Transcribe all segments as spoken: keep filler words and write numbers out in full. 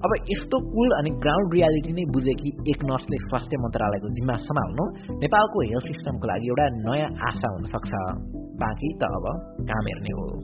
अब यस्तो कुल अनि ग्राउन्ड रियालिटी नै बुझेकी एक नर्सले स्वास्थ्य मन्त्रालयको जिम्मा सम्हाल्नु नेपालको हेल्थ सिस्टमको लागि एउटा नयाँ आशा हुन सक्छ। बाँकी त अब काम हेर्ने हो।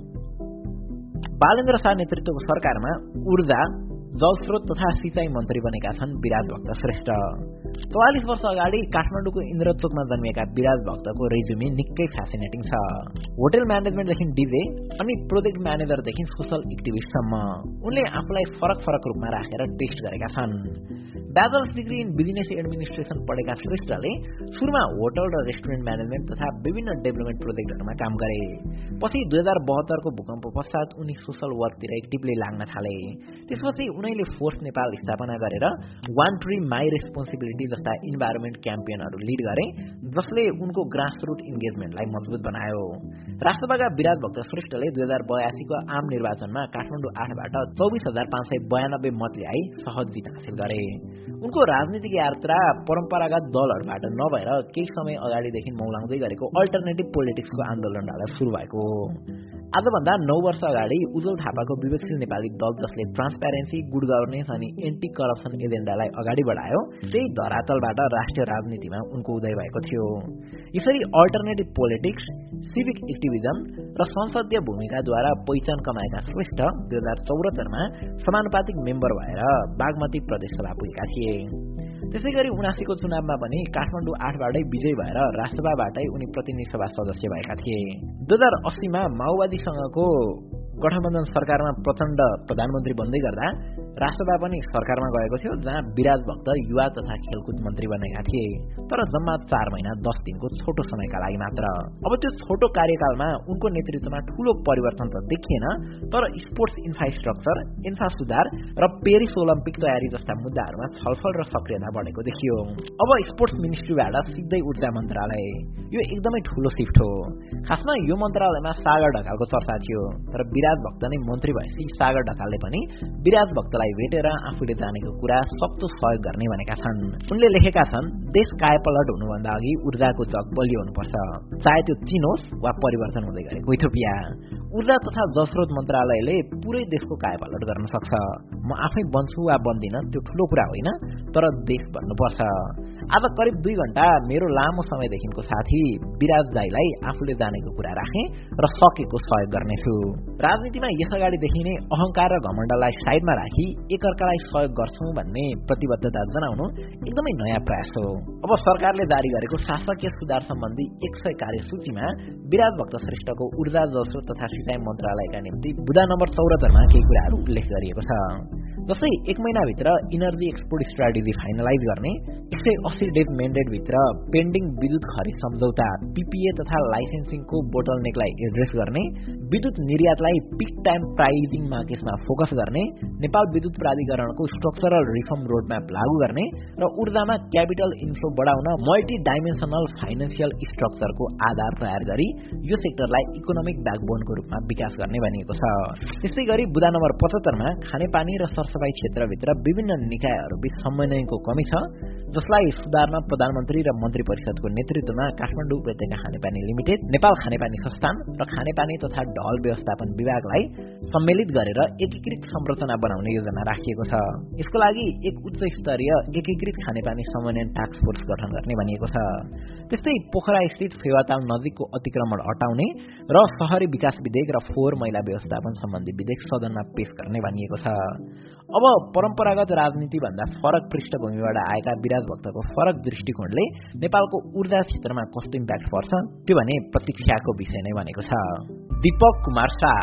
बालेन्द्र शाह नेतृत्वको सरकारमा ऊर्जा, जलस्रोत तथा सिंचाई मन्त्री बनेका छन् विराज भक्त श्रेष्ठ। चौवालिस वर्ष अगाडि काठमाडौँको इन्द्रचोकमा जन्मिएका विराज भक्तको रेज्युमे निकै फ्यासिनेटिङ छ। होटल म्यानेजमेन्टदेखि डिजे अनि प्रोजेक्ट म्यानेजरदेखि सोशल एक्टिभिस्टसम्म उनले आफूलाई फरक फरक रूपमा राखेर टेस्ट गरेका छन्। Bachelors degree in business administration पढेका श्रेष्ठले सुरुमा होटल र रेस्टुरेन्ट म्यानेजमेन्ट तथा विभिन्न डेभलपमेन्ट प्रोजेक्टहरूमा काम गरे। पछि दुई हजार बहत्तरको भूकम्प पश्चात उनी सोशल वर्कतिर एक्टिभली लाग्न थाले। त्यसपछि उनैले फोर्स नेपाल स्थापना गरेर वान ट्री माई रेस्पोन्सिबिलिटी जस्ता इन्भाइरोमेन्ट क्याम्पेनहरू लिड गरे, जसले उनको ग्रासरुट इन्गेजमेन्टलाई मजबुत बनायो। राष्ट्रसभाका विराज भक्त श्रेष्ठले दुई हजार बयासीको आम निर्वाचनमा काठमाडौँ आठबाट चौबिस हजार पाँच सय बयानब्बे मत ल्याई सहज जित हासिल गरे। उनको राजनीतिक यात्रा परम्परागत दलहरूबाट नभएर केही समय अगाडिदेखि मौलाउँदै गरेको अल्टरनेटिभ पोलिटिक्सको आन्दोलनबाट सुरु भएको हो। आजभन्दा नौ वर्ष अगाडि उज्जवल थापाको विवेकशील नेपाली दल, जसले ट्रान्सप्यारेन्सी, गुड गभर्नेन्स अनि एन्टी करप्सन एजेन्डालाई अगाडि बढायो, त्यही धरातलबाट राष्ट्रिय राजनीतिमा उनको उदय भएको थियो। यसरी अल्टरनेटिभ पोलिटिक्स, सिभिक एक्टिभिजम र संसदीय भूमिकाद्वारा पहिचान कमाएका श्रेष्ठ दुई हजार चौरात्तरमा समानुपातिक मेम्बर भएर बागमती प्रदेश सभा पुगेका थिए। त्यसै गरी उनासीको चुनावमा पनि काठमाडौँ आठबाटै विजयी भएर राष्ट्रसभाबाटै उनी प्रतिनिधि सभा सदस्य भएका थिए। दुई हजार अस्सीमा माओवादीसँगको गठबन्धन सरकारमा प्रचण्ड प्रधानमन्त्री बन्दै गर्दा राष्ट्रसभा पनि सरकारमा गएको थियो, जहाँ विराज भक्त युवा तथा खेलकुद मन्त्री बनेका थिए, तर जम्मा चार महिना दस दिनको छोटो समयका लागि मात्र। अब त्यो छोटो कार्यकालमा उनको नेतृत्वमा ठूलो परिवर्तन त देखिएन, तर स्पोर्ट्स इन्फ्रास्ट्रक्चर, इन्फ्रा सुधार र पेरिस ओलम्पिक तयारी जस्ता मुद्दाहरूमा छलफल र सक्रियता बढेको देखियो। अब स्पोर्ट्स मिनिस्ट्रीबाट सिधै ऊर्जा मन्त्रालय, यो एकदमै ठूलो शिफ्ट हो। खासमा यो मन्त्रालयमा सागर ढकालको चर्चा थियो, तर विराज भक्त नै मन्त्री भएपछि सागर ढकालले पनि विराज भक्तलाई भेटेर आफूले जानेको कुरा सक्दो सहयोग गर्ने भनेका छन्। उनले लेखेका छन्, देश कायापलट हुनुभन्दा अघि ऊर्जाको जग बलियो हुनुपर्छ, चाहे त्यो चीन होस् वा परिवर्तन हुँदै गरेको इथियोपिया। ऊर्जा तथा जलस्रोत मन्त्रालयले पुरै देशको कायापलट गर्न सक्छ। म आफै बन्छु वा बन्दिन त्यो ठूलो कुरा होइन, तर देश बन्नुपर्छ। आज करिब दुई घण्टा मेरो लामो समयदेखिको साथी विराज दाईलाई आफूले जानेको कुरा राखे र सकेको सहयोग गर्नेछु। राजनीतिमा यसअगाडिदेखि नै अहंकार र घमण्डलाई साइडमा राखी एकअर्कालाई सहयोग गर्छौं भन्ने प्रतिबद्धता जनाउनु एकदमै नयाँ प्रयास हो। अब सरकारले जारी गरेको शासकीय सुधार सम्बन्धी एक सय कार्यसूचीमा विराज भक्त श्रेष्ठको ऊर्जा, जलस्रोत तथा सिंचाई मन्त्रालयका निम्ति बुदा नम्बर चौरात्तरमा केही कुराहरू उल्लेख गरिएको छ। जस्तै एक महिनाभित्र इनर्जी एक्सपोर्ट स्ट्राटेजी फाइनलाइज गर्ने, एक सय अस्सी डेज मेन्डेट भित्र पेन्डिङ विद्युत खरिद सम्झौता, पीपीए तथा लाइसेन्सिङको बोटलनेकलाई एड्रेस गर्ने, विद्युत निर्यातलाई पिक टाइम प्राइजिङ मार्केटमा फोकस गर्ने, नेपाल विद्युत प्राधिकरणको स्ट्रक्चरल रिफर्म रोडम्याप लागू गर्ने र ऊर्जामा क्यापिटल इन्फ्लो बढाउन मल्टी डाइमेन्सनल फाइनान्सियल स्ट्रक्चरको आधार तयार गरी यो सेक्टरलाई इकोनोमिक ब्याकबोनको रूपमा विकास गर्ने भनिएको छ। त्यसै गरी बुदा नम्बर पचहत्तरमा खानेपानी र सरसफाई क्षेत्रभित्र विभिन्न निकायहरूबीच समन्वयको कमी छ, जसलाई सुधार्न प्रधानमन्त्री र मन्त्री परिषदको नेतृत्वमा काठमाडौँ उपत्यका खानेपानी लिमिटेड, नेपाल खानेपानी संस्थान र खानेपानी तथा ढल व्यवस्थापन विभागलाई सम्मिलित गरेर एकीकृत संरचना बनाउने योजना राखिएको छ। यसको लागि एक उच्च स्तरीय एकीकृत खानेपानी समन्वयन टास्क फोर्स गठन गर्ने भनिएको छ। त्यस्तै पोखरा स्थित फेवाताल नजिकको अतिक्रमण हटाउने र शहरी विकास विधेयक र फोहोर मैला व्यवस्थापन सम्बन्धी विधेयक सदनमा पेश गर्ने भनिएको छ। अब परम्परागत राजनीति भन्दा फरक पृष्ठभूमिबाट आएका विराज भक्तको फरक दृष्टिकोणले नेपालको ऊर्जा क्षेत्रमा कस्तो इम्प्याक्ट पर्छ त्यो भने प्रतीक्षाको विषय नै बनेको छ। दीपक कुमार शाह,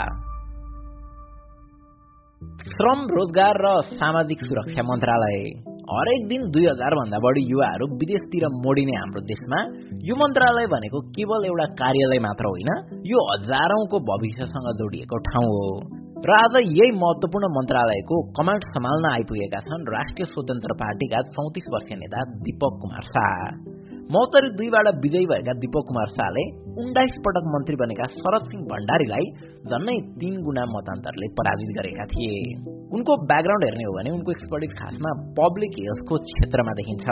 श्रम, रोजगार र सामाजिक सुरक्षा मन्त्रालय। हरेक दिन दुई हजार भन्दा बढी युवाहरू विदेशतिर मोडिने हाम्रो देशमा यो मन्त्रालय भनेको केवल एउटा कार्यालय मात्र होइन, यो हजारौंको भविष्यसँग जोडिएको ठाउँ हो। र आज यही महत्वपूर्ण मन्त्रालयको कमान्ड सम्हाल्न आइपुगेका छन् राष्ट्रिय स्वतन्त्र पार्टीका चौतिस वर्षीय नेता दीपक कुमार शाह। महोत्तरी दुईबाट विजयी भएका दीपक कुमार शाहले उन्नाइस पटक मन्त्री बनेका शरद सिंह भण्डारीलाई झन्नै तीन गुणा मतान्तरले पराजित गरेका थिए। उनको ब्याकग्राउन्ड हेर्ने हो भने उनको एक्सपर्टिज खासमा पब्लिक हेल्थको क्षेत्रमा देखिन्छ।